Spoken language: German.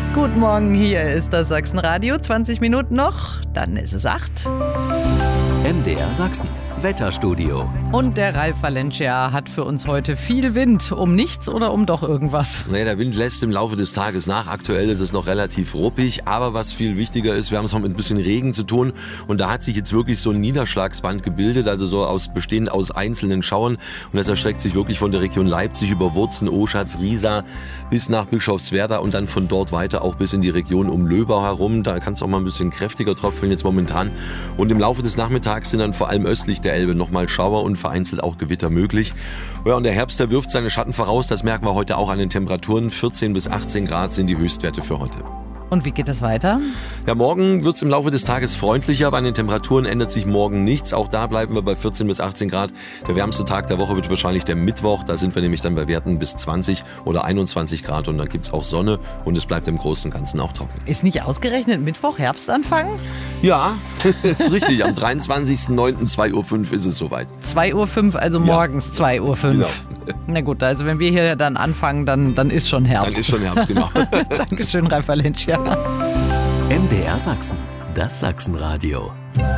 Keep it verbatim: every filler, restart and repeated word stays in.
Guten Morgen, hier ist das Sachsenradio. zwanzig Minuten noch, dann ist es acht. M D R Sachsen, Wetterstudio. Und der Ralf Valencia hat für uns heute viel Wind. Um nichts oder um doch irgendwas? Naja, der Wind lässt im Laufe des Tages nach. Aktuell ist es noch relativ ruppig. Aber was viel wichtiger ist, wir haben es auch mit ein bisschen Regen zu tun. Und da hat sich jetzt wirklich so ein Niederschlagsband gebildet, also so aus, bestehend aus einzelnen Schauern. Und das erstreckt sich wirklich von der Region Leipzig über Wurzen, Oschatz, Riesa bis nach Bischofswerda und dann von dort weiter auch bis in die Region um Löbau herum. Da kann es auch mal ein bisschen kräftiger tröpfeln jetzt momentan. Und im Laufe des Nachmittags sind dann vor allem östlich der Elbe nochmal Schauer und vereinzelt auch Gewitter möglich. Ja, und der Herbst, der wirft seine Schatten voraus. Das merken wir heute auch an den Temperaturen. vierzehn bis achtzehn Grad sind die Höchstwerte für heute. Und wie geht das weiter? Ja, morgen wird es im Laufe des Tages freundlicher, aber an den Temperaturen ändert sich morgen nichts. Auch da bleiben wir bei vierzehn bis achtzehn Grad. Der wärmste Tag der Woche wird wahrscheinlich der Mittwoch. Da sind wir nämlich dann bei Werten bis zwanzig oder einundzwanzig Grad und dann gibt es auch Sonne und es bleibt im Großen und Ganzen auch trocken. Ist nicht ausgerechnet Mittwoch Herbstanfang? Ja, ist richtig. Am dreiundzwanzigsten neunten zwei Uhr fünf ist es soweit. zwei Uhr fünf, also morgens ja. zwei Uhr fünf. Genau. Na gut, also wenn wir hier dann anfangen, dann, dann ist schon Herbst. Dann ist schon Herbst, genau. Dankeschön, Ralf Valencia. M D R Sachsen, das Sachsenradio.